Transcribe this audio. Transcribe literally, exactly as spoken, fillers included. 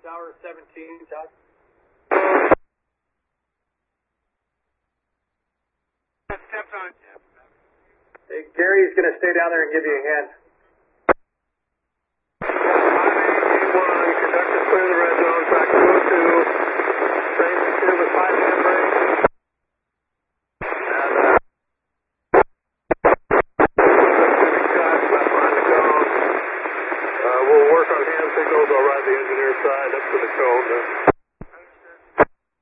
Tower seventeen, Todd. Steps on. Hey, Gary's going to stay down there and give you a hand. five eight one, conductor clear the rest.